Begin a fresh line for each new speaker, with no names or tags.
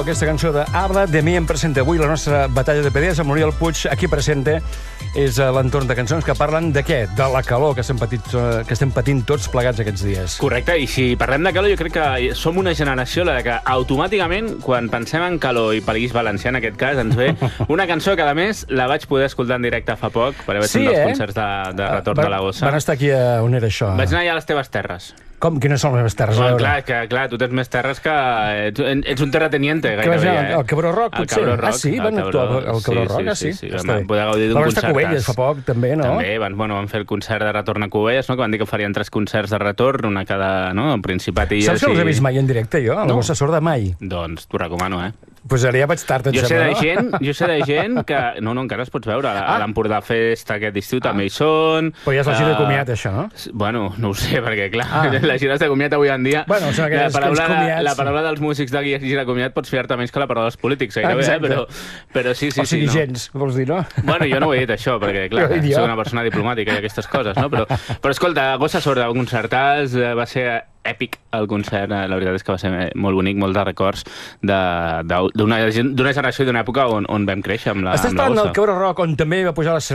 Calor, aquesta cançó de Habla de mi em presenta avui la nostra batalla de PDs amb l'Oriol Puig. Aquí presenta és l'entorn de cançons que parlen de què? De la calor que estem patint tots plegats aquests dies.
Correcte, i si parlem de calor, jo crec que som una generació la que automàticament, quan pensem en calor i País Valencià, en aquest cas, ens ve una cançó que, a més, la vaig poder escoltar en directe fa poc, per haver fet un dels concerts de retorn de la Gossa.
Van estar aquí a on era això?
Vaig anar allà a les teves terres.
Com? Quines són les meves terres?
Clar, tu tens més terres que... Ets un terrateniente, gairebé.
El Cabró Rock, potser? Ah, sí? Van actuar al Cabró Rock, sí?
Vam poder gaudir d'un concert.
Van estar a Cubelles fa poc, també, no?
També, van fer el concert de retorn a Cubelles, que van dir que farien 3 concerts de retorn, una cada, al Principat i...
Saps que els he vist mai en directe, jo? A la Gossa Sorda mai.
Doncs t'ho recomano,
Pues ara ja vaig tard, em
sembla, Jo sé de gent que... No, encara es pots veure. A l'Empordà Festa aquest estiu també hi són.
Però ja és la gira de comiat, això, no?
Bueno, no ho sé, perquè, clar, les gires de comiat avui en dia...
Bueno, són aquells comiats...
La paraula dels músics de gira de comiat pots fiar-te menys que la paraula dels polítics, gairebé, però sí.
O sigui, gens, vols dir, no?
Bueno, jo no ho he dit, això, perquè, clar, soc una persona diplomàtica i aquestes coses, no? Però escolta, Gossa Sorda, un concertàs, va ser èpic el concert, la veritat és que va ser molt bonic, molt de records d'una generació i d'una època on vam créixer amb la Gossa.
Estàs parlant del Cabró Rock, on també va pujar a